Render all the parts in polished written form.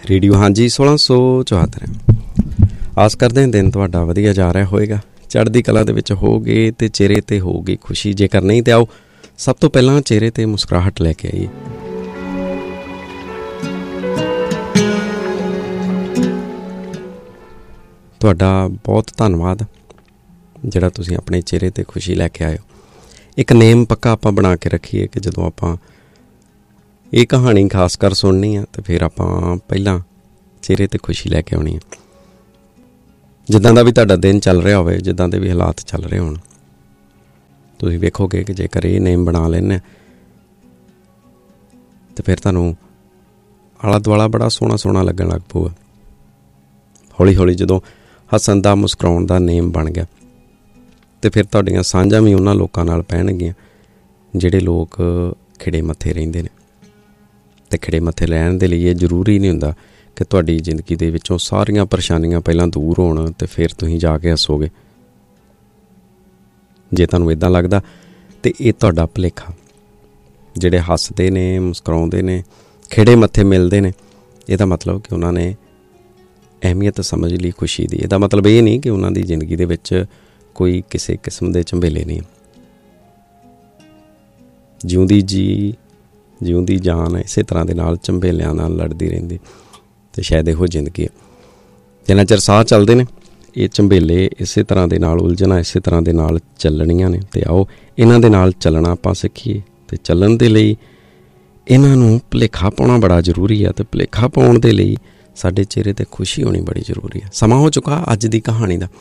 Radio ਹਾਂਜੀ 1674। ਆਸ ਕਰਦੇ ਹਾਂ ਦਿਨ ਤੁਹਾਡਾ ਵਧੀਆ ਜਾ ਰਿਹਾ ਹੋਏਗਾ, ਚੜ੍ਹਦੀ ਕਲਾ ਦੇ ਵਿੱਚ ਹੋਗੇ ਤੇ ਚਿਹਰੇ ਤੇ ਹੋਊਗੀ ਖੁਸ਼ੀ। ਜੇਕਰ ਨਹੀਂ ਤੇ ਆਓ ਸਭ ਤੋਂ ਪਹਿਲਾਂ ਚਿਹਰੇ ਤੇ ਮੁਸਕਰਾਹਟ ਲੈ ਕੇ ਆਈਏ। ਤੁਹਾਡਾ ਬਹੁਤ ਧੰਨਵਾਦ ਜਿਹੜਾ ਤੁਸੀਂ ਆਪਣੇ ਚਿਹਰੇ ਤੇ ਖੁਸ਼ੀ ਲੈ ਕੇ ਆਏ ਹੋ। ਇੱਕ ਨੇਮ ਪੱਕਾ ਆਪਾਂ ਬਣਾ ਕੇ ਰੱਖੀਏ ਕਿ ਜਦੋਂ ਆਪਾਂ ਇਹ ਕਹਾਣੀ ਖਾਸ ਕਰ ਸੁਣਨੀ ਆ ਅਤੇ ਫਿਰ ਆਪਾਂ ਪਹਿਲਾਂ ਚਿਹਰੇ 'ਤੇ ਖੁਸ਼ੀ ਲੈ ਕੇ ਆਉਣੀ ਆ। ਜਿੱਦਾਂ ਦਾ ਵੀ ਤੁਹਾਡਾ ਦਿਨ ਚੱਲ ਰਿਹਾ ਹੋਵੇ, ਜਿੱਦਾਂ ਦੇ ਵੀ ਹਾਲਾਤ ਚੱਲ ਰਹੇ ਹੋਣ, ਤੁਸੀਂ ਵੇਖੋਗੇ ਕਿ ਜੇਕਰ ਇਹ ਨੇਮ ਬਣਾ ਲੈਂਦੇ ਤਾਂ ਫਿਰ ਤੁਹਾਨੂੰ ਆਲਾ ਦੁਆਲਾ ਬੜਾ ਸੋਹਣਾ ਸੋਹਣਾ ਲੱਗਣ ਲੱਗ ਪਊਗਾ। ਹੌਲੀ ਹੌਲੀ ਜਦੋਂ ਹੱਸਣ ਦਾ ਮੁਸਕਰਾਉਣ ਦਾ ਨੇਮ ਬਣ ਗਿਆ ਅਤੇ ਫਿਰ ਤੁਹਾਡੀਆਂ ਸਾਂਝਾਂ ਵੀ ਉਹਨਾਂ ਲੋਕਾਂ ਨਾਲ ਪੈਣਗੀਆਂ ਜਿਹੜੇ ਲੋਕ ਖਿੜੇ ਮੱਥੇ ਰਹਿੰਦੇ ਨੇ। ਅਤੇ ਖਿੜੇ ਮੱਥੇ ਰਹਿਣ ਦੇ ਲਈ ਇਹ ਜ਼ਰੂਰੀ ਨਹੀਂ ਹੁੰਦਾ ਕਿ ਤੁਹਾਡੀ ਜ਼ਿੰਦਗੀ ਦੇ ਵਿੱਚੋਂ ਸਾਰੀਆਂ ਪਰੇਸ਼ਾਨੀਆਂ ਪਹਿਲਾਂ ਦੂਰ ਹੋਣ ਅਤੇ ਫਿਰ ਤੁਸੀਂ ਜਾ ਕੇ ਹੱਸੋਗੇ। ਜੇ ਤੁਹਾਨੂੰ ਇੱਦਾਂ ਲੱਗਦਾ ਤਾਂ ਇਹ ਤੁਹਾਡਾ ਭੁਲੇਖਾ। ਜਿਹੜੇ ਹੱਸਦੇ ਨੇ, ਮੁਸਕਰਾਉਂਦੇ ਨੇ, ਖਿੜੇ ਮੱਥੇ ਮਿਲਦੇ ਨੇ, ਇਹਦਾ ਮਤਲਬ ਕਿ ਉਹਨਾਂ ਨੇ ਅਹਿਮੀਅਤ ਸਮਝ ਲਈ ਖੁਸ਼ੀ ਦੀ। ਇਹਦਾ ਮਤਲਬ ਇਹ ਨਹੀਂ ਕਿ ਉਹਨਾਂ ਦੀ ਜ਼ਿੰਦਗੀ ਦੇ ਵਿੱਚ ਕੋਈ ਕਿਸੇ ਕਿਸਮ ਦੇ ਝੰਬੇਲੇ ਨਹੀਂ। ਜਿਉਂਦੀ ਜਾਨ ਇਸੇ ਤਰ੍ਹਾਂ ਦੇ ਨਾਲ ਝੰਬੇਲਿਆਂ ਨਾਲ ਲੜਦੀ ਰਹਿੰਦੀ ਅਤੇ ਸ਼ਾਇਦ ਇਹੋ ਜ਼ਿੰਦਗੀ ਹੈ। ਜਿੰਨਾ ਚਿਰ ਸਾਹ ਚੱਲਦੇ ਨੇ ਇਹ ਝੰਬੇਲੇ ਇਸੇ ਤਰ੍ਹਾਂ ਦੇ ਨਾਲ ਉਲਝਣਾ, ਇਸੇ ਤਰ੍ਹਾਂ ਦੇ ਨਾਲ ਚੱਲਣੀਆਂ ਨੇ। ਅਤੇ ਆਓ ਇਹਨਾਂ ਦੇ ਨਾਲ ਚੱਲਣਾ ਆਪਾਂ ਸਿੱਖੀਏ। ਅਤੇ ਚੱਲਣ ਦੇ ਲਈ ਇਹਨਾਂ ਨੂੰ ਭੁਲੇਖਾ ਪਾਉਣਾ ਬੜਾ ਜ਼ਰੂਰੀ ਹੈ। ਅਤੇ ਭੁਲੇਖਾ ਪਾਉਣ ਦੇ ਲਈ ਸਾਡੇ ਚਿਹਰੇ 'ਤੇ ਖੁਸ਼ੀ ਹੋਣੀ ਬੜੀ ਜ਼ਰੂਰੀ ਹੈ। ਸਮਾਂ ਹੋ ਚੁੱਕਾ ਅੱਜ ਦੀ ਕਹਾਣੀ ਦਾ।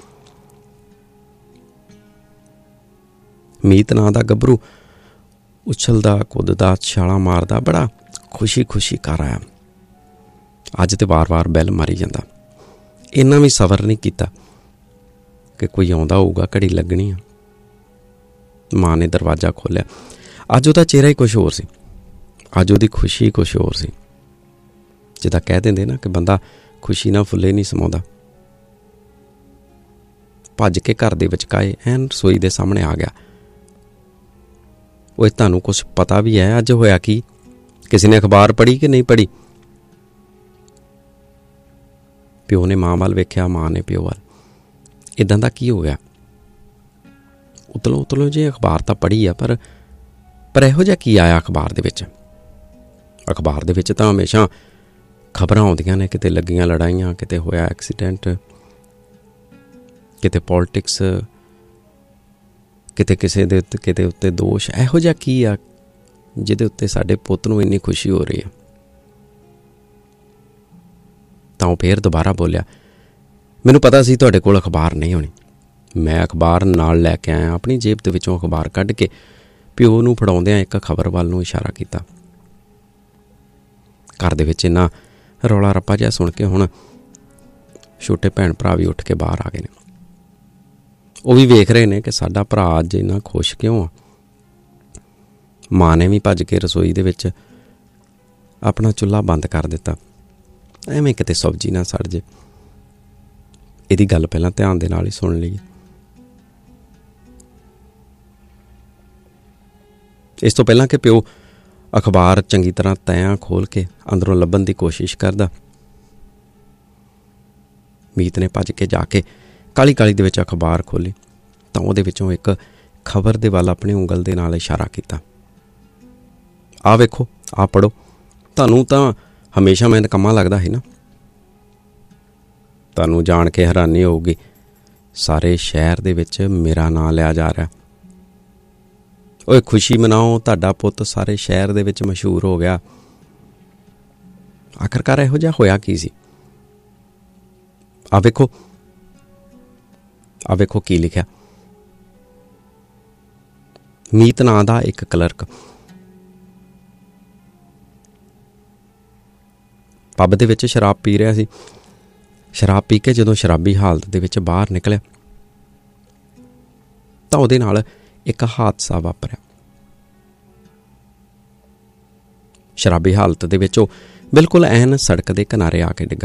ਮੀਤ ਨਾਂ ਦਾ ਗੱਭਰੂ ਉਛਲਦਾ, ਕੁੱਦਦਾ, ਛਾਲਾਂ ਮਾਰਦਾ, ਬੜਾ ਖੁਸ਼ੀ ਖੁਸ਼ੀ ਘਰ ਆਇਆ। ਅੱਜ ਤੇ ਵਾਰ-ਵਾਰ ਬੈਲ ਮਾਰੀ ਜਾਂਦਾ। ਇੰਨਾ ਵੀ ਸਬਰ ਨਹੀਂ ਕੀਤਾ ਕਿ ਕੋਈ ਆਉਂਦਾ ਹੋਊਗਾ, ਘੜੀ ਲੱਗਣੀ ਆ। ਮਾਂ ਨੇ ਦਰਵਾਜ਼ਾ ਖੋਲ੍ਹਿਆ। ਅੱਜ ਉਹਦਾ ਚਿਹਰਾ ਹੀ ਕੁਛ ਹੋਰ ਸੀ। ਅੱਜ ਉਹਦੀ ਖੁਸ਼ੀ ਕੁਛ ਹੋਰ ਸੀ। ਜਿੱਦਾਂ ਕਹਿ ਦਿੰਦੇ ਨਾ ਕਿ ਬੰਦਾ ਖੁਸ਼ੀ ਨਾਲ ਫੁੱਲੇ ਨਹੀਂ ਸਮਾਉਂਦਾ। ਭੱਜ ਕੇ ਘਰ ਦੇ ਵਿਚਕਾਏ ਐਨ ਰਸੋਈ ਦੇ ਸਾਹਮਣੇ ਆ ਗਿਆ। ਉਹ ਤੁਹਾਨੂੰ ਕੁਛ ਪਤਾ ਵੀ ਹੈ ਅੱਜ ਹੋਇਆ ਕੀ? ਕਿਸੇ ਨੇ ਅਖਬਾਰ ਪੜ੍ਹੀ ਕਿ ਨਹੀਂ ਪੜ੍ਹੀ? ਪਿਓ ਨੇ ਮਾਂ ਵੱਲ ਵੇਖਿਆ, ਮਾਂ ਨੇ ਪਿਓ ਵੱਲ। ਇੱਦਾਂ ਦਾ ਕੀ ਹੋ ਗਿਆ? ਉਤਲੋਂ ਜੇ ਅਖਬਾਰ ਤਾਂ ਪੜ੍ਹੀ ਆ, ਪਰ ਇਹੋ ਜਿਹਾ ਕੀ ਆਇਆ ਅਖਬਾਰ ਦੇ ਵਿੱਚ? ਅਖਬਾਰ ਦੇ ਵਿੱਚ ਤਾਂ ਹਮੇਸ਼ਾ ਖਬਰਾਂ ਆਉਂਦੀਆਂ ਨੇ, ਕਿਤੇ ਲੱਗੀਆਂ ਲੜਾਈਆਂ, ਕਿਤੇ ਹੋਇਆ ਐਕਸੀਡੈਂਟ, ਕਿਤੇ ਪੋਲੀਟਿਕਸ, ਕਿਤੇ ਕਿਸੇ ਦੇ ਉੱਤੇ ਕਿਤੇ ਉੱਤੇ ਦੋਸ਼। ਇਹੋ ਜਿਹਾ ਕੀ ਆ ਜਿਹਦੇ ਉੱਤੇ ਸਾਡੇ ਪੁੱਤ ਨੂੰ ਇੰਨੀ ਖੁਸ਼ੀ ਹੋ ਰਹੀ ਹੈ? ਤਾਂ ਉਹ ਫੇਰ ਦੁਬਾਰਾ ਬੋਲਿਆ, ਮੈਨੂੰ ਪਤਾ ਸੀ ਤੁਹਾਡੇ ਕੋਲ ਅਖਬਾਰ ਨਹੀਂ ਹੋਣੀ। ਮੈਂ ਅਖਬਾਰ ਨਾਲ ਲੈ ਕੇ ਆਇਆ। ਆਪਣੀ ਜੇਬ ਦੇ ਵਿੱਚੋਂ ਅਖਬਾਰ ਕੱਢ ਕੇ ਪਿਓ ਨੂੰ ਫੜਾਉਂਦਿਆਂ ਇੱਕ ਖਬਰ ਵੱਲ ਨੂੰ ਇਸ਼ਾਰਾ ਕੀਤਾ। ਘਰ ਦੇ ਵਿੱਚ ਇੰਨਾ ਰੌਲਾ ਰੱਪਾ ਜਿਹਾ ਸੁਣ ਕੇ ਹੁਣ ਛੋਟੇ ਭੈਣ ਭਰਾ ਵੀ ਉੱਠ ਕੇ ਬਾਹਰ ਆ ਗਏ ਨੇ। ਉਹ ਵੀ ਵੇਖ ਰਹੇ ਨੇ ਕਿ ਸਾਡਾ ਭਰਾ ਅੱਜ ਇੰਨਾ ਖੁਸ਼ ਕਿਉਂ ਆ। ਮਾਂ ਨੇ ਵੀ ਭੱਜ ਕੇ ਰਸੋਈ ਦੇ ਵਿੱਚ ਆਪਣਾ ਚੁੱਲ੍ਹਾ ਬੰਦ ਕਰ ਦਿੱਤਾ, ਐਵੇਂ ਕਿਤੇ ਸਬਜ਼ੀ ਨਾ ਸੜ ਜੇ। ਇਹਦੀ ਗੱਲ ਪਹਿਲਾਂ ਧਿਆਨ ਦੇ ਨਾਲ ਹੀ ਸੁਣ ਲਈ। ਇਸ ਤੋਂ ਪਹਿਲਾਂ ਕਿ ਪਿਓ ਅਖਬਾਰ ਚੰਗੀ ਤਰ੍ਹਾਂ ਤਹਿਆਂ ਖੋਲ੍ਹ ਕੇ ਅੰਦਰੋਂ ਲੱਭਣ ਦੀ ਕੋਸ਼ਿਸ਼ ਕਰਦਾ, ਮੀਤ ਨੇ ਭੱਜ ਕੇ ਜਾ ਕੇ ਕਾਹਲੀ ਕਾਹਲੀ ਦੇ ਵਿੱਚ ਅਖਬਾਰ ਖੋਲ੍ਹੀ ਤਾਂ ਉਹਦੇ ਵਿੱਚੋਂ ਇੱਕ ਖਬਰ ਦੇ ਵੱਲ ਆਪਣੀ ਉਂਗਲ ਦੇ ਨਾਲ ਇਸ਼ਾਰਾ ਕੀਤਾ। ਆਹ ਵੇਖੋ, ਆਹ ਪੜ੍ਹੋ। ਤੁਹਾਨੂੰ ਤਾਂ ਹਮੇਸ਼ਾ ਮੈਂ ਨਿਕੰਮਾ ਲੱਗਦਾ ਸੀ ਨਾ। ਤੁਹਾਨੂੰ ਜਾਣ ਕੇ ਹੈਰਾਨੀ ਹੋਊਗੀ, ਸਾਰੇ ਸ਼ਹਿਰ ਦੇ ਵਿੱਚ ਮੇਰਾ ਨਾਂ ਲਿਆ ਜਾ ਰਿਹਾ। ਓਏ ਖੁਸ਼ੀ ਮਨਾਓ, ਤੁਹਾਡਾ ਪੁੱਤ ਸਾਰੇ ਸ਼ਹਿਰ ਦੇ ਵਿੱਚ ਮਸ਼ਹੂਰ ਹੋ ਗਿਆ। ਆਖਰਕਾਰ ਇਹੋ ਜਿਹਾ ਹੋਇਆ ਕੀ ਸੀ? ਆਹ ਵੇਖੋ, ਆਹ ਵੇਖੋ ਕੀ ਲਿਖਿਆ। ਮੀਤ ਨਾਂ ਦਾ ਇੱਕ ਕਲਰਕ ਪੱਬ ਦੇ ਵਿੱਚ ਸ਼ਰਾਬ ਪੀ ਰਿਹਾ ਸੀ। ਸ਼ਰਾਬ ਪੀ ਕੇ ਜਦੋਂ ਸ਼ਰਾਬੀ ਹਾਲਤ ਦੇ ਵਿੱਚ ਬਾਹਰ ਨਿਕਲਿਆ ਤਾਂ ਉਹਦੇ ਨਾਲ ਇੱਕ ਹਾਦਸਾ ਵਾਪਰਿਆ। ਸ਼ਰਾਬੀ ਹਾਲਤ ਦੇ ਵਿੱਚ ਉਹ ਬਿਲਕੁਲ ਐਨ ਸੜਕ ਦੇ ਕਿਨਾਰੇ ਆ ਕੇ ਡਿੱਗਾ।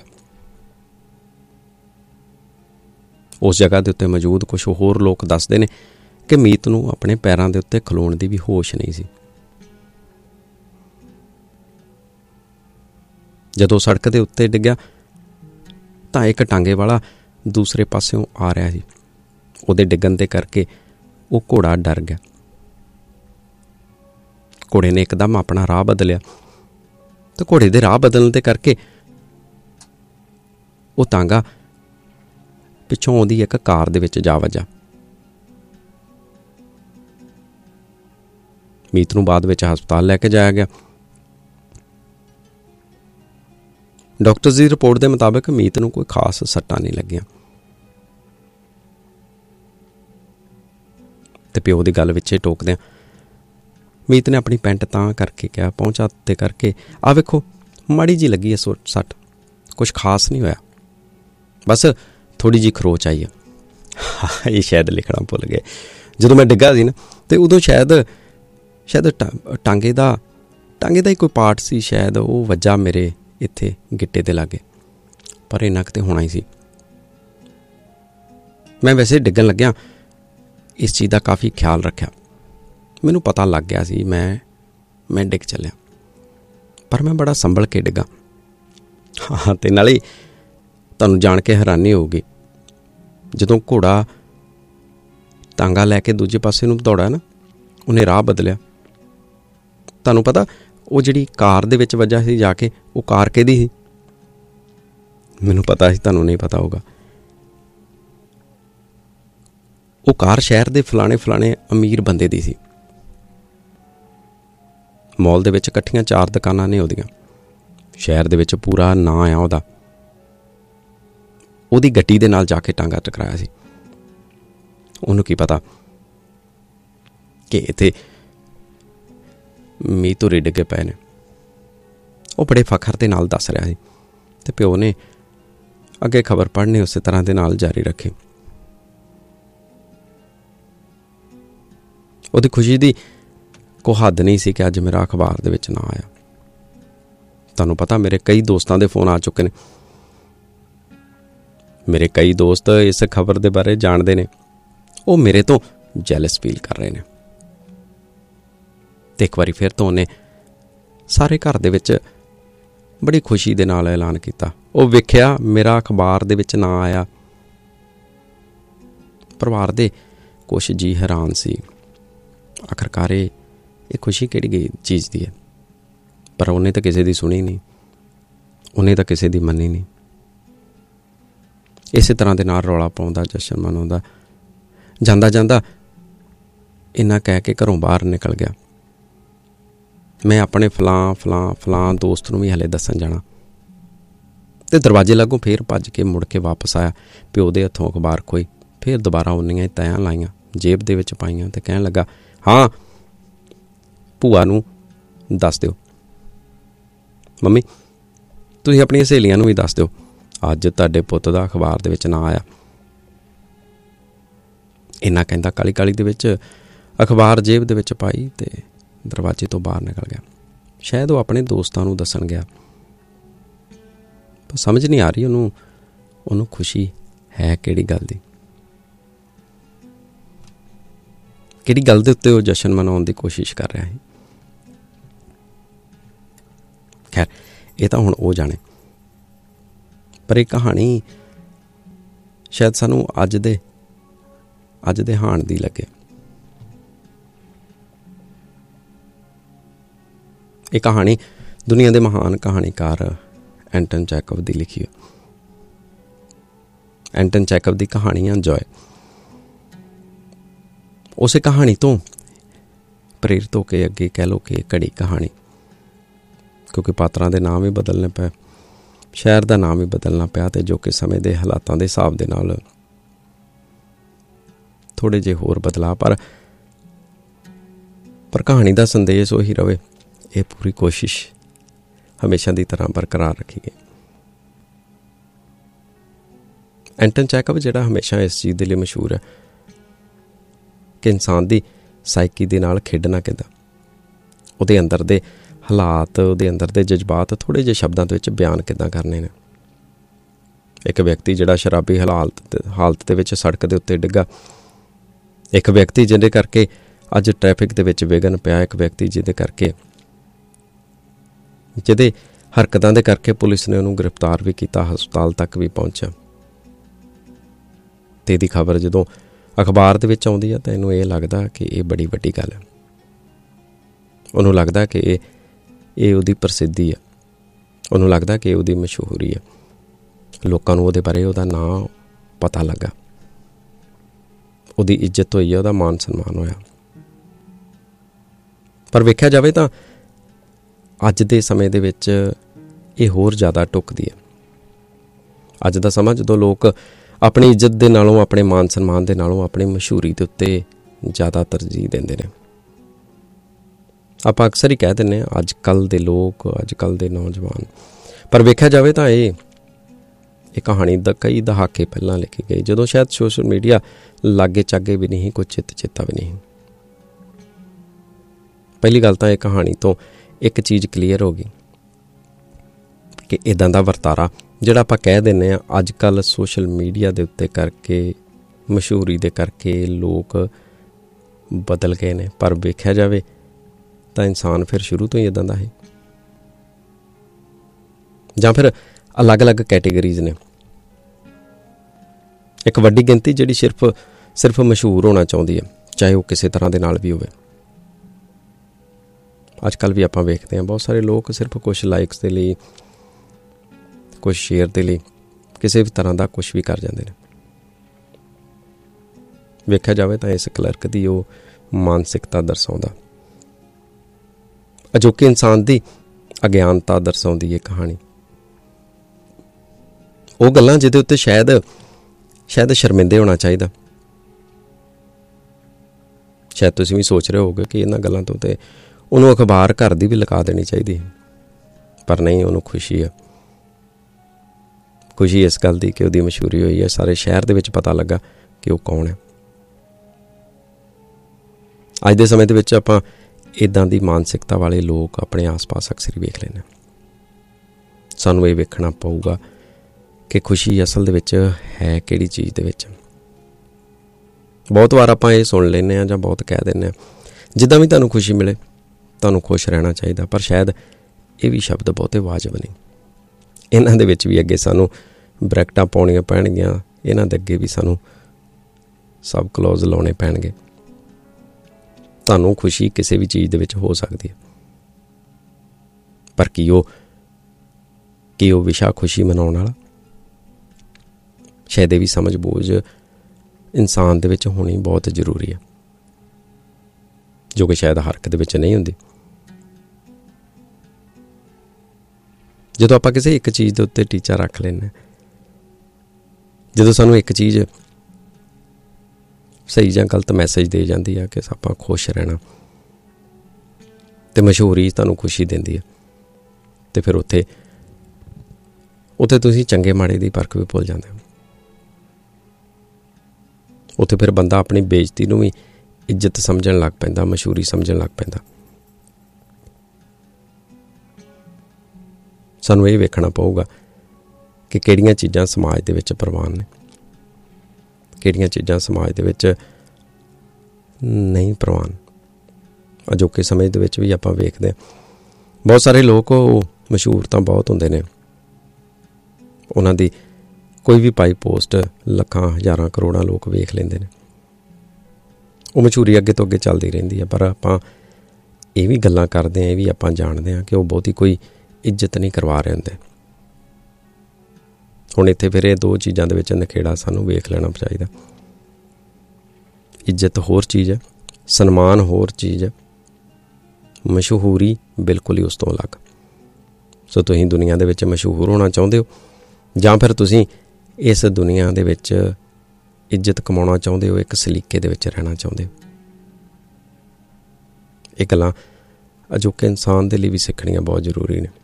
ਉਸ ਜਗ੍ਹਾ ਦੇ ਉੱਤੇ ਮੌਜੂਦ ਕੁਝ ਹੋਰ ਲੋਕ ਦੱਸਦੇ ਨੇ ਕਿ ਮੀਤ ਨੂੰ ਆਪਣੇ ਪੈਰਾਂ ਦੇ ਉੱਤੇ ਖਲੋਣ ਦੀ ਵੀ ਹੋਸ਼ ਨਹੀਂ ਸੀ। ਜਦੋਂ ਸੜਕ ਦੇ ਉੱਤੇ ਡਿੱਗਿਆ ਤਾਂ ਇੱਕ ਟਾਂਗੇ ਵਾਲਾ ਦੂਸਰੇ ਪਾਸਿਓਂ ਆ ਰਿਹਾ ਸੀ। ਉਹਦੇ ਡਿੱਗਣ ਦੇ ਕਰਕੇ ਉਹ ਘੋੜਾ ਡਰ ਗਿਆ। ਘੋੜੇ ਨੇ ਇੱਕਦਮ ਆਪਣਾ ਰਾਹ ਬਦਲਿਆ ਤੇ ਘੋੜੇ ਦੇ ਰਾਹ ਬਦਲਣ ਦੇ ਕਰਕੇ ਉਹ ਟਾਂਗਾ ਪਿੱਛੋਂ ਉਹਦੀ ਇੱਕ ਕਾਰ ਦੇ ਵਿੱਚ ਜਾ ਵੱਜਾ। ਮੀਤ ਨੂੰ ਬਾਅਦ ਵਿੱਚ ਹਸਪਤਾਲ ਲੈ ਕੇ ਜਾਇਆ ਗਿਆ। ਡਾਕਟਰਸ ਦੀ ਰਿਪੋਰਟ ਦੇ ਮੁਤਾਬਕ ਮੀਤ ਨੂੰ ਕੋਈ ਖਾਸ ਸੱਟਾਂ ਨਹੀਂ ਲੱਗੀਆਂ ਤੇ ਪਿਓ ਦੀ ਗੱਲ ਵਿੱਚੇ ਟੋਕਦਿਆਂ ਮੀਤ ਨੇ ਆਪਣੀ ਪੈਂਟ ਤਾਂ ਕਰਕੇ ਕਿਹਾ, ਪਹੁੰਚਾ ਤੇ ਕਰਕੇ, ਆ ਵੇਖੋ ਮਾੜੀ ਜੀ ਲੱਗੀ ਹੈ ਸੱਟ, ਕੁਛ ਖਾਸ ਨਹੀਂ ਹੋਇਆ, ਬਸ ਥੋੜ੍ਹੀ ਜਿਹੀ ਖਰੋਚ ਆਈ ਆ। ਇਹ ਸ਼ਾਇਦ ਲਿਖਣਾ ਭੁੱਲ ਗਏ। ਜਦੋਂ ਮੈਂ ਡਿੱਗਾ ਸੀ ਨਾ ਤੇ ਉਦੋਂ ਸ਼ਾਇਦ ਟਾਂਗੇ ਦਾ ਹੀ ਕੋਈ ਪਾਰਟ ਸੀ, ਸ਼ਾਇਦ ਉਹ ਵੱਜਾ ਮੇਰੇ ਇੱਥੇ ਗਿੱਟੇ ਦੇ ਲਾਗੇ, ਪਰ ਇੰਨਾ ਕੁ ਤਾਂ ਹੋਣਾ ਹੀ ਸੀ। ਮੈਂ ਵੈਸੇ ਡਿੱਗਣ ਲੱਗਿਆ ਇਸ ਚੀਜ਼ ਦਾ ਕਾਫੀ ਖਿਆਲ ਰੱਖਿਆ। ਮੈਨੂੰ ਪਤਾ ਲੱਗ ਗਿਆ ਸੀ ਮੈਂ ਡਿੱਗ ਚੱਲਿਆ, ਪਰ ਮੈਂ ਬੜਾ ਸੰਭਲ ਕੇ ਡਿੱਗਾ। ਹਾਂ, ਅਤੇ ਨਾਲੇ ਤੁਹਾਨੂੰ ਜਾਣ ਕੇ ਹੈਰਾਨੀ ਹੋਊਗੀ, ਜਦੋਂ ਘੋੜਾ ਟਾਂਗਾ ਲੈ ਕੇ ਦੂਜੇ ਪਾਸੇ ਨੂੰ ਦੌੜਾ ਨਾ, ਉਹਨੇ ਰਾਹ ਬਦਲਿਆ। ਤੁਹਾਨੂੰ ਪਤਾ ਉਹ ਜਿਹੜੀ ਕਾਰ ਦੇ ਵਿੱਚ ਵੱਜਾ ਸੀ ਜਾ ਕੇ, ਉਹ ਕਾਰ ਕਿਹਦੀ ਸੀ? ਮੈਨੂੰ ਪਤਾ ਸੀ ਤੁਹਾਨੂੰ ਨਹੀਂ ਪਤਾ ਹੋਊਗਾ। ਉਹ ਕਾਰ ਸ਼ਹਿਰ ਦੇ ਫਲਾਣੇ ਅਮੀਰ ਬੰਦੇ ਦੀ ਸੀ। ਮਾਲ ਦੇ ਵਿੱਚ ਇਕੱਠੀਆਂ 4 ਦੁਕਾਨਾਂ ਨੇ ਉਹਦੀਆਂ, ਸ਼ਹਿਰ ਦੇ ਵਿੱਚ ਪੂਰਾ ਨਾਂ ਆ ਉਹਦਾ। ਉਹਦੀ ਗੱਡੀ ਦੇ ਨਾਲ ਜਾ ਕੇ ਟਾਂਗਾ ਟਕਰਾਇਆ ਸੀ। ਉਹਨੂੰ ਕੀ ਪਤਾ ਕਿ ਇੱਥੇ ਮੀਤ ਉਰੇ ਡਿੱਗੇ ਪਏ ਨੇ। ਉਹ ਬੜੇ ਫਖਰ ਦੇ ਨਾਲ ਦੱਸ ਰਿਹਾ ਸੀ ਤੇ ਪਿਓ ਨੇ ਅੱਗੇ ਖਬਰ ਪੜ੍ਹਨੀ ਉਸੇ ਤਰ੍ਹਾਂ ਦੇ ਨਾਲ ਜਾਰੀ ਰੱਖੀ। ਉਹਦੀ ਖੁਸ਼ੀ ਦੀ ਕੋਈ ਹੱਦ ਨਹੀਂ ਸੀ ਕਿ ਅੱਜ ਮੇਰਾ ਅਖਬਾਰ ਦੇ ਵਿੱਚ ਨਾ ਆਇਆ। ਤੁਹਾਨੂੰ ਪਤਾ ਮੇਰੇ ਕਈ ਦੋਸਤਾਂ ਦੇ ਫੋਨ ਆ ਚੁੱਕੇ ਨੇ। ਮੇਰੇ ਕਈ ਦੋਸਤ ਇਸ ਖਬਰ ਦੇ ਬਾਰੇ ਜਾਣਦੇ ਨੇ। ਉਹ ਮੇਰੇ ਤੋਂ ਜੈਲਸ ਫੀਲ ਕਰ ਰਹੇ ਨੇ। ਤੇ ਇੱਕ ਵਾਰੀ ਫਿਰ ਤੋਂ ਉਹਨੇ ਸਾਰੇ ਘਰ ਦੇ ਵਿੱਚ ਬੜੀ ਖੁਸ਼ੀ ਦੇ ਨਾਲ ਐਲਾਨ ਕੀਤਾ, ਉਹ ਵੇਖਿਆ ਮੇਰਾ ਅਖਬਾਰ ਦੇ ਵਿੱਚ ਨਾ ਆਇਆ। ਪਰਿਵਾਰ ਦੇ ਕੁਛ ਜੀ ਹੈਰਾਨ ਸੀ, ਆਖਰਕਾਰ ਇਹ ਖੁਸ਼ੀ ਕਿਹੜੀ ਚੀਜ਼ ਦੀ ਹੈ। ਪਰ ਉਹਨੇ ਤਾਂ ਕਿਸੇ ਦੀ ਸੁਣੀ ਨਹੀਂ, ਉਹਨੇ ਤਾਂ ਕਿਸੇ ਦੀ ਮੰਨੀ ਨਹੀਂ। ਇਸੇ ਤਰ੍ਹਾਂ ਦੇ ਨਾਲ ਰੌਲਾ ਪਾਉਂਦਾ, ਜਸ਼ਨ ਮਨਾਉਂਦਾ, ਜਾਂਦਾ ਇੰਨਾ ਕਹਿ ਕੇ ਘਰੋਂ ਬਾਹਰ ਨਿਕਲ ਗਿਆ। ਮੈਂ ਆਪਣੇ ਫਲਾਂ ਦੋਸਤ ਨੂੰ ਵੀ ਹਲੇ ਦੱਸਣ ਜਾਣਾ, ਤੇ ਦਰਵਾਜ਼ੇ ਲਾਗੋਂ ਫੇਰ ਭੱਜ ਕੇ ਮੁੜ ਕੇ ਵਾਪਸ ਆਇਆ। ਪਿਓ ਦੇ ਹੱਥੋਂ ਅਖਬਾਰ ਖੋਈ, ਫੇਰ ਦੁਬਾਰਾ ਉਨੀਆਂ ਤੈਆਂ ਲਾਈਆਂ, ਜੇਬ ਦੇ ਵਿੱਚ ਪਾਈਆਂ ਤੇ ਕਹਿਣ ਲੱਗਾ, ਹਾਂ ਭੂਆ ਨੂੰ ਦੱਸ ਦਿਓ, ਮੰਮੀ ਤੁਸੀਂ ਆਪਣੀਆਂ ਸਹੇਲੀਆਂ ਨੂੰ ਵੀ ਦੱਸ ਦਿਓ, ਅੱਜ ਤੁਹਾਡੇ ਪੁੱਤ ਦਾ ਅਖਬਾਰ ਦੇ ਵਿੱਚ ਨਾ ਆਇਆ। ਇੰਨਾ ਕਹਿੰਦਾ ਕਾਲੀ ਦੇ ਵਿੱਚ ਅਖਬਾਰ ਜੇਬ ਦੇ ਵਿੱਚ ਪਾਈ ਤੇ ਦਰਵਾਜ਼ੇ ਤੋਂ ਬਾਹਰ ਨਿਕਲ ਗਿਆ। ਸ਼ਾਇਦ ਉਹ ਆਪਣੇ ਦੋਸਤਾਂ ਨੂੰ ਦੱਸਣ ਗਿਆ, ਪਰ ਸਮਝ ਨਹੀਂ ਆ ਰਹੀ ਉਹਨੂੰ ਖੁਸ਼ੀ ਹੈ ਕਿਹੜੀ ਗੱਲ ਦੀ, ਕਿਹੜੀ ਗੱਲ ਦੇ ਉੱਤੇ ਉਹ ਜਸ਼ਨ ਮਨਾਉਣ ਦੀ ਕੋਸ਼ਿਸ਼ ਕਰ ਰਿਹਾ ਹੈ। ਖੈਰ, ਇਹ ਤਾਂ ਹੁਣ ਉਹ ਜਾਣੇ, ਪਰ ਇਹ ਕਹਾਣੀ ਸ਼ਾਇਦ ਸਾਨੂੰ ਅੱਜ ਦੇ ਹਾਣ ਦੀ ਲੱਗੇ। ਇਹ ਕਹਾਣੀ ਦੁਨੀਆ ਦੇ ਮਹਾਨ ਕਹਾਣੀਕਾਰ ਐਂਟਨ ਚੈਕਵ ਦੀ ਲਿਖੀ ਹੈ। ਐਂਟਨ ਚੈਕਵ ਦੀ ਕਹਾਣੀ ਹੈ ਜੋਏ। ਉਸੇ ਕਹਾਣੀ ਤੋਂ ਪ੍ਰੇਰਿਤ ਹੋ ਕੇ ਅੱਗੇ ਕਹਿ ਲਓ ਕਿ ਘੜੀ ਕਹਾਣੀ, ਕਿਉਂਕਿ ਪਾਤਰਾਂ ਦੇ ਨਾਮ ਵੀ ਬਦਲਣੇ ਪਏ, ਸ਼ਹਿਰ ਦਾ ਨਾਮ ਵੀ ਬਦਲਣਾ ਪਿਆ, ਤੇ ਜੋ ਕਿ ਸਮੇਂ ਦੇ ਹਾਲਾਤਾਂ ਦੇ ਹਿਸਾਬ ਦੇ ਨਾਲ ਥੋੜ੍ਹੇ ਜਿਹੇ ਹੋਰ ਬਦਲਾਅ, ਪਰ ਕਹਾਣੀ ਦਾ ਸੰਦੇਸ਼ ਉਹੀ ਰਵੇ। ਇਹ ਪੂਰੀ ਕੋਸ਼ਿਸ਼ ਹਮੇਸ਼ਾ ਦੀ ਤਰ੍ਹਾਂ ਬਰਕਰਾਰ ਰੱਖੀ ਗਈ। ਐਂਟਨ ਚੈਕਵ ਜਿਹੜਾ ਹਮੇਸ਼ਾ ਇਸ ਚੀਜ਼ ਦੇ ਲਈ ਮਸ਼ਹੂਰ ਹੈ ਕਿ ਇਨਸਾਨ ਦੀ ਸਾਈਕੀ ਦੇ ਨਾਲ ਖੇਡਣਾ ਕਿੱਦਾਂ, ਉਹਦੇ ਅੰਦਰ ਦੇ ਹਾਲਾਤ, ਉਹਦੇ ਅੰਦਰ ਦੇ ਜਜ਼ਬਾਤ ਥੋੜ੍ਹੇ ਜਿਹੇ ਸ਼ਬਦਾਂ ਦੇ ਵਿੱਚ ਬਿਆਨ ਕਿੱਦਾਂ ਕਰਨੇ ਨੇ। ਇੱਕ ਵਿਅਕਤੀ ਜਿਹੜਾ ਸ਼ਰਾਬੀ ਹਾਲਤ ਦੇ ਵਿੱਚ ਸੜਕ ਦੇ ਉੱਤੇ ਡਿੱਗਾ, ਇੱਕ ਵਿਅਕਤੀ ਜਿਹਦੇ ਕਰਕੇ ਅੱਜ ਟ੍ਰੈਫਿਕ ਦੇ ਵਿੱਚ ਵਿਘਨ ਪਿਆ, ਇੱਕ ਵਿਅਕਤੀ ਜਿਹਦੇ ਹਰਕਤਾਂ ਦੇ ਕਰਕੇ ਪੁਲਿਸ ਨੇ ਉਹਨੂੰ ਗ੍ਰਿਫਤਾਰ ਵੀ ਕੀਤਾ, ਹਸਪਤਾਲ ਤੱਕ ਵੀ ਪਹੁੰਚਿਆ। ਅਤੇ ਇਹਦੀ ਖਬਰ ਜਦੋਂ ਅਖਬਾਰ ਦੇ ਵਿੱਚ ਆਉਂਦੀ ਆ ਤਾਂ ਇਹਨੂੰ ਇਹ ਲੱਗਦਾ ਕਿ ਇਹ ਬੜੀ ਵੱਡੀ ਗੱਲ ਹੈ। ਉਹਨੂੰ ਲੱਗਦਾ ਕਿ ਇਹ ਉਹਦੀ ਪ੍ਰਸਿੱਧੀ ਆ, ਉਹਨੂੰ ਲੱਗਦਾ ਕਿ ਉਹਦੀ ਮਸ਼ਹੂਰੀ ਆ, ਲੋਕਾਂ ਨੂੰ ਉਹਦੇ ਬਾਰੇ ਉਹਦਾ ਨਾਂ ਪਤਾ ਲੱਗਾ, ਉਹਦੀ ਇੱਜ਼ਤ ਹੋਈ ਆ, ਉਹਦਾ ਮਾਨ ਸਨਮਾਨ ਹੋਇਆ। ਪਰ ਵੇਖਿਆ ਜਾਵੇ ਤਾਂ ਅੱਜ ਦੇ ਸਮੇਂ ਦੇ ਵਿੱਚ ਇਹ ਹੋਰ ਜ਼ਿਆਦਾ ਢੁੱਕਦੀ ਹੈ। ਅੱਜ ਦਾ ਸਮਾਂ ਜਦੋਂ ਲੋਕ ਆਪਣੀ ਇੱਜ਼ਤ ਦੇ ਨਾਲੋਂ, ਆਪਣੇ ਮਾਨ ਸਨਮਾਨ ਦੇ ਨਾਲੋਂ ਆਪਣੀ ਮਸ਼ਹੂਰੀ ਦੇ ਉੱਤੇ ਜ਼ਿਆਦਾ ਤਰਜੀਹ ਦਿੰਦੇ ਨੇ। ਆਪਾਂ ਅਕਸਰ ਹੀ ਕਹਿ ਦਿੰਦੇ ਹਾਂ ਅੱਜ ਕੱਲ੍ਹ ਦੇ ਲੋਕ, ਅੱਜ ਕੱਲ੍ਹ ਦੇ ਨੌਜਵਾਨ। ਪਰ ਵੇਖਿਆ ਜਾਵੇ ਤਾਂ ਇਹ ਕਹਾਣੀ ਦਾ ਕਈ ਦਹਾਕੇ ਪਹਿਲਾਂ ਲਿਖੀ ਗਈ, ਜਦੋਂ ਸ਼ਾਇਦ ਸੋਸ਼ਲ ਮੀਡੀਆ ਲਾਗੇ ਚਾਗੇ ਵੀ ਨਹੀਂ, ਕੁਝ ਚੇਤਾ ਵੀ ਨਹੀਂ। ਪਹਿਲੀ ਗੱਲ ਤਾਂ ਇਹ ਕਹਾਣੀ ਤੋਂ ਇੱਕ ਚੀਜ਼ ਕਲੀਅਰ ਹੋ ਗਈ ਕਿ ਇੱਦਾਂ ਦਾ ਵਰਤਾਰਾ ਜਿਹੜਾ ਆਪਾਂ ਕਹਿ ਦਿੰਦੇ ਹਾਂ ਅੱਜ ਕੱਲ੍ਹ ਸੋਸ਼ਲ ਮੀਡੀਆ ਦੇ ਉੱਤੇ ਕਰਕੇ, ਮਸ਼ਹੂਰੀ ਦੇ ਕਰਕੇ ਲੋਕ ਬਦਲ ਗਏ ਨੇ। ਪਰ ਵੇਖਿਆ ਜਾਵੇ ਤਾਂ ਇਨਸਾਨ ਫਿਰ ਸ਼ੁਰੂ ਤੋਂ ਹੀ ਇੱਦਾਂ ਦਾ ਹੈ, ਜਾਂ ਫਿਰ ਅਲੱਗ-ਅਲੱਗ ਕੈਟੇਗਰੀਜ਼ ਨੇ। ਇੱਕ ਵੱਡੀ ਗਿਣਤੀ ਜਿਹੜੀ ਸਿਰਫ ਮਸ਼ਹੂਰ ਹੋਣਾ ਚਾਹੁੰਦੀ ਹੈ, ਚਾਹੇ ਉਹ ਕਿਸੇ ਤਰ੍ਹਾਂ ਦੇ ਨਾਲ ਵੀ ਹੋਵੇ। ਅੱਜ ਕੱਲ੍ਹ ਵੀ ਆਪਾਂ ਵੇਖਦੇ ਹਾਂ ਬਹੁਤ ਸਾਰੇ ਲੋਕ ਸਿਰਫ ਕੁਛ ਲਾਈਕਸ ਦੇ ਲਈ, ਕੁਛ ਸ਼ੇਅਰ ਦੇ ਲਈ ਕਿਸੇ ਵੀ ਤਰ੍ਹਾਂ ਦਾ ਕੁਛ ਵੀ ਕਰ ਜਾਂਦੇ ਨੇ। ਵੇਖਿਆ ਜਾਵੇ ਤਾਂ ਇਸ ਕਲਰਕ ਦੀ ਉਹ ਮਾਨਸਿਕਤਾ ਦਰਸਾਉਂਦਾ, ਅਜੋਕੇ ਇਨਸਾਨ ਦੀ ਅਗਿਆਨਤਾ ਦਰਸਾਉਂਦੀ ਇਹ ਕਹਾਣੀ। ਉਹ ਗੱਲਾਂ ਜਿਹਦੇ ਉੱਤੇ ਸ਼ਾਇਦ ਸ਼ਰਮਿੰਦੇ ਹੋਣਾ ਚਾਹੀਦਾ। ਸ਼ਾਇਦ ਤੁਸੀਂ ਵੀ ਸੋਚ ਰਹੇ ਹੋਗੇ ਕਿ ਇਹਨਾਂ ਗੱਲਾਂ ਤੋਂ ਤੇ ਉਹਨੂੰ ਅਖਬਾਰ ਘਰ ਦੀ ਵੀ ਲਗਾ ਦੇਣੀ ਚਾਹੀਦੀ ਹੈ, ਪਰ ਨਹੀਂ, ਉਹਨੂੰ ਖੁਸ਼ੀ ਹੈ। ਖੁਸ਼ੀ ਇਸ ਗੱਲ ਦੀ ਕਿ ਉਹਦੀ ਮਸ਼ਹੂਰੀ ਹੋਈ ਹੈ, ਸਾਰੇ ਸ਼ਹਿਰ ਦੇ ਵਿੱਚ ਪਤਾ ਲੱਗਾ ਕਿ ਉਹ ਕੌਣ ਹੈ। ਅੱਜ ਦੇ ਸਮੇਂ ਦੇ ਵਿੱਚ ਆਪਾਂ ਇੱਦਾਂ ਦੀ ਮਾਨਸਿਕਤਾ ਵਾਲੇ ਲੋਕ ਆਪਣੇ ਆਸ-ਪਾਸ ਅਕਸਰ ਹੀ ਵੇਖ ਲੈਂਦੇ ਹਾਂ। ਸਾਨੂੰ ਇਹ ਵੇਖਣਾ ਪਊਗਾ ਕਿ ਖੁਸ਼ੀ ਅਸਲ ਦੇ ਵਿੱਚ ਹੈ ਕਿਹੜੀ ਚੀਜ਼ ਦੇ ਵਿੱਚ। ਬਹੁਤ ਵਾਰ ਆਪਾਂ ਇਹ ਸੁਣ ਲੈਂਦੇ ਹਾਂ ਜਾਂ ਬਹੁਤ ਕਹਿ ਦਿੰਦੇ ਹਾਂ ਜਿੱਦਾਂ ਵੀ ਤੁਹਾਨੂੰ ਖੁਸ਼ੀ ਮਿਲੇ, ਤੁਹਾਨੂੰ ਖੁਸ਼ ਰਹਿਣਾ ਚਾਹੀਦਾ। ਪਰ ਸ਼ਾਇਦ ਇਹ ਵੀ ਸ਼ਬਦ ਬਹੁਤੇ ਵਾਜਬ ਨਹੀਂ। ਇਹਨਾਂ ਦੇ ਵਿੱਚ ਵੀ ਅੱਗੇ ਸਾਨੂੰ ਬ੍ਰੈਕਟਾਂ ਪਾਉਣੀਆਂ ਪੈਣਗੀਆਂ, ਇਹਨਾਂ ਦੇ ਅੱਗੇ ਵੀ ਸਾਨੂੰ ਸਬ ਕਲੋਜ਼ ਲਾਉਣੇ ਪੈਣਗੇ। ਤੁਹਾਨੂੰ ਖੁਸ਼ੀ ਕਿਸੇ ਵੀ ਚੀਜ਼ ਦੇ ਵਿੱਚ ਹੋ ਸਕਦੀ ਹੈ, ਪਰ ਕੀ ਉਹ ਵਿਸ਼ਾ ਖੁਸ਼ੀ ਮਨਾਉਣ ਵਾਲਾ? ਸ਼ਾਇਦ ਇਹ ਵੀ ਸਮਝ ਬੂਝ ਇਨਸਾਨ ਦੇ ਵਿੱਚ ਹੋਣੀ ਬਹੁਤ ਜ਼ਰੂਰੀ ਹੈ, ਜੋ ਕਿ ਸ਼ਾਇਦ ਹਰ ਇੱਕ ਦੇ ਵਿੱਚ ਨਹੀਂ ਹੁੰਦੀ। ਜਦੋਂ ਆਪਾਂ ਕਿਸੇ ਇੱਕ ਚੀਜ਼ ਦੇ ਉੱਤੇ ਟੀਚਾ ਰੱਖ ਲੈਂਦੇ, ਜਦੋਂ ਸਾਨੂੰ ਇੱਕ ਚੀਜ਼ ਸਹੀ ਜਾਂ ਗਲਤ ਮੈਸੇਜ ਦੇ ਜਾਂਦੀ ਆ ਕਿ ਆਪਾਂ ਖੁਸ਼ ਰਹਿਣਾ, ਤੇ ਮਸ਼ਹੂਰੀ ਤੁਹਾਨੂੰ ਖੁਸ਼ੀ ਦਿੰਦੀ ਹੈ, ਤੇ ਫਿਰ ਉੱਥੇ ਤੁਸੀਂ ਚੰਗੇ ਮਾੜੇ ਦੀ ਪਰਖ ਵੀ ਭੁੱਲ ਜਾਂਦੇ ਹੋ। ਉੱਥੇ ਫਿਰ ਬੰਦਾ ਆਪਣੀ ਬੇਇੱਜ਼ਤੀ ਨੂੰ ਵੀ ਇੱਜ਼ਤ ਸਮਝਣ ਲੱਗ ਪੈਂਦਾ, ਮਸ਼ਹੂਰੀ ਸਮਝਣ ਲੱਗ ਪੈਂਦਾ। ਸਾਨੂੰ ਇਹ ਵੇਖਣਾ ਪਊਗਾ ਕਿ ਕਿਹੜੀਆਂ ਚੀਜ਼ਾਂ ਸਮਾਜ ਦੇ ਵਿੱਚ ਪ੍ਰਵਾਨ ਨੇ, ਕਿਹੜੀਆਂ ਚੀਜ਼ਾਂ ਸਮਾਜ ਦੇ ਵਿੱਚ ਨਹੀਂ ਪ੍ਰਵਾਨ। ਅਜੋਕੇ ਸਮੇਂ ਦੇ ਵਿੱਚ ਵੀ ਆਪਾਂ ਵੇਖਦੇ ਹਾਂ ਬਹੁਤ ਸਾਰੇ ਲੋਕ ਉਹ ਮਸ਼ਹੂਰ ਤਾਂ ਬਹੁਤ ਹੁੰਦੇ ਨੇ, ਉਹਨਾਂ ਦੀ ਕੋਈ ਵੀ ਪਾਈ ਪੋਸਟ ਲੱਖਾਂ ਹਜ਼ਾਰਾਂ ਕਰੋੜਾਂ ਲੋਕ ਵੇਖ ਲੈਂਦੇ ਨੇ। ਉਹ ਮਸ਼ਹੂਰੀ ਅੱਗੇ ਤੋਂ ਅੱਗੇ ਚੱਲਦੀ ਰਹਿੰਦੀ ਹੈ, ਪਰ ਆਪਾਂ ਇਹ ਵੀ ਗੱਲਾਂ ਕਰਦੇ ਹਾਂ, ਇਹ ਵੀ ਆਪਾਂ ਜਾਣਦੇ ਹਾਂ ਕਿ ਉਹ ਬਹੁਤੀ ਕੋਈ ਇੱਜ਼ਤ ਨਹੀਂ ਕਰਵਾ ਰਹੇ ਹੁੰਦੇ। ਹੁਣ ਇੱਥੇ ਫਿਰ ਇਹ ਦੋ ਚੀਜ਼ਾਂ ਦੇ ਵਿੱਚ ਨਖੇੜਾ ਸਾਨੂੰ ਵੇਖ ਲੈਣਾ ਚਾਹੀਦਾ। ਇੱਜ਼ਤ ਹੋਰ ਚੀਜ਼ ਹੈ, ਸਨਮਾਨ ਹੋਰ ਚੀਜ਼ ਹੈ, ਮਸ਼ਹੂਰੀ ਬਿਲਕੁਲ ਹੀ ਉਸ ਤੋਂ ਅਲੱਗ। ਸੋ ਤੁਸੀਂ ਦੁਨੀਆ ਦੇ ਵਿੱਚ ਮਸ਼ਹੂਰ ਹੋਣਾ ਚਾਹੁੰਦੇ ਹੋ, ਜਾਂ ਫਿਰ ਤੁਸੀਂ ਇਸ ਦੁਨੀਆ ਦੇ ਵਿੱਚ ਇੱਜ਼ਤ ਕਮਾਉਣਾ ਚਾਹੁੰਦੇ ਹੋ, ਇੱਕ ਸਲੀਕੇ ਦੇ ਵਿੱਚ ਰਹਿਣਾ ਚਾਹੁੰਦੇ ਹੋ। ਇਹ ਗੱਲਾਂ ਅਜੋਕੇ ਇਨਸਾਨ ਦੇ ਲਈ ਵੀ ਸਿੱਖਣੀਆਂ ਬਹੁਤ ਜ਼ਰੂਰੀ ਨੇ।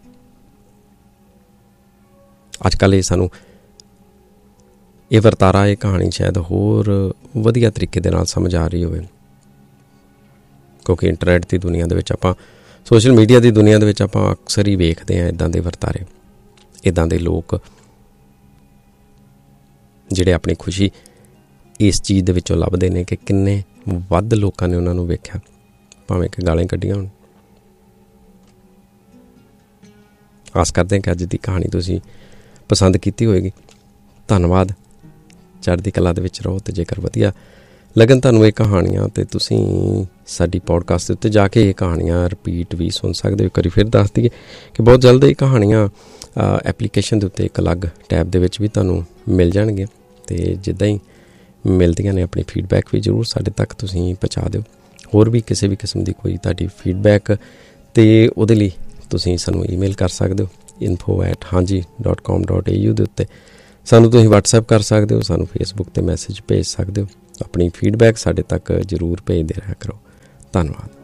ਅੱਜ ਕੱਲ੍ਹ ਇਹ ਸਾਨੂੰ ਇਹ ਵਰਤਾਰਾ, ਇਹ ਕਹਾਣੀ ਸ਼ਾਇਦ ਹੋਰ ਵਧੀਆ ਤਰੀਕੇ ਦੇ ਨਾਲ ਸਮਝ ਆ ਰਹੀ ਹੋਵੇ, ਕਿਉਂਕਿ ਇੰਟਰਨੈਟ ਦੀ ਦੁਨੀਆ ਦੇ ਵਿੱਚ, ਆਪਾਂ ਸੋਸ਼ਲ ਮੀਡੀਆ ਦੀ ਦੁਨੀਆ ਦੇ ਵਿੱਚ ਆਪਾਂ ਅਕਸਰ ਹੀ ਵੇਖਦੇ ਹਾਂ ਇੱਦਾਂ ਦੇ ਵਰਤਾਰੇ, ਇੱਦਾਂ ਦੇ ਲੋਕ ਜਿਹੜੇ ਆਪਣੀ ਖੁਸ਼ੀ ਇਸ ਚੀਜ਼ ਦੇ ਵਿੱਚੋਂ ਲੱਭਦੇ ਨੇ ਕਿ ਕਿੰਨੇ ਵੱਧ ਲੋਕਾਂ ਨੇ ਉਹਨਾਂ ਨੂੰ ਵੇਖਿਆ, ਭਾਵੇਂ ਕਿ ਗਾਲਾਂ ਕੱਢੀਆਂ ਹੋਣ। ਆਸ ਕਰਦੇ ਹਾਂ ਕਿ ਅੱਜ ਦੀ ਕਹਾਣੀ ਤੁਸੀਂ ਪਸੰਦ ਕੀਤੀ ਹੋਏਗੀ। ਧੰਨਵਾਦ। ਚੜ੍ਹਦੀ ਕਲਾ ਦੇ ਵਿੱਚ ਰਹੋ। ਅਤੇ ਜੇਕਰ ਵਧੀਆ ਲੱਗਣ ਤੁਹਾਨੂੰ ਇਹ ਕਹਾਣੀਆਂ, ਅਤੇ ਤੁਸੀਂ ਸਾਡੀ ਪੋਡਕਾਸਟ ਦੇ ਉੱਤੇ ਜਾ ਕੇ ਇਹ ਕਹਾਣੀਆਂ ਰਿਪੀਟ ਵੀ ਸੁਣ ਸਕਦੇ ਹੋ। ਇੱਕ ਵਾਰੀ ਫਿਰ ਦੱਸ ਦਈਏ ਕਿ ਬਹੁਤ ਜਲਦ ਇਹ ਕਹਾਣੀਆਂ ਐਪਲੀਕੇਸ਼ਨ ਦੇ ਉੱਤੇ ਇੱਕ ਅਲੱਗ ਟੈਬ ਦੇ ਵਿੱਚ ਵੀ ਤੁਹਾਨੂੰ ਮਿਲ ਜਾਣਗੀਆਂ। ਅਤੇ ਜਿੱਦਾਂ ਹੀ ਮਿਲਦੀਆਂ ਨੇ ਆਪਣੀ ਫੀਡਬੈਕ ਵੀ ਜ਼ਰੂਰ ਸਾਡੇ ਤੱਕ ਤੁਸੀਂ ਪਹੁੰਚਾ ਦਿਓ। ਹੋਰ ਵੀ ਕਿਸੇ ਵੀ ਕਿਸਮ ਦੀ ਕੋਈ ਤੁਹਾਡੀ ਫੀਡਬੈਕ ਅਤੇ ਉਹਦੇ ਲਈ ਤੁਸੀਂ ਸਾਨੂੰ ਈਮੇਲ ਕਰ ਸਕਦੇ ਹੋ info@hanji.com.au ਦੇ ਉੱਤੇ। ਸਾਨੂੰ ਤੁਸੀਂ ਵਟਸਐਪ ਕਰ ਸਕਦੇ ਹੋ, ਸਾਨੂੰ ਫੇਸਬੁੱਕ 'ਤੇ ਮੈਸੇਜ ਭੇਜ ਸਕਦੇ ਹੋ। ਆਪਣੀ ਫੀਡਬੈਕ ਸਾਡੇ ਤੱਕ ਜ਼ਰੂਰ ਭੇਜਦੇ ਰਿਹਾ ਕਰੋ। ਧੰਨਵਾਦ।